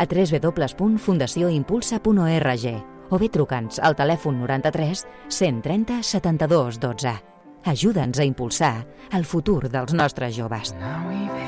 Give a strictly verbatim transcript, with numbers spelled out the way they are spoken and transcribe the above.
a w w w punt fundació impulsa punt org o bé truca'ns al telèfon noranta-tres cent trenta setanta-dos dotze. Ajuda'ns a impulsar el futur dels nostres joves. Now we've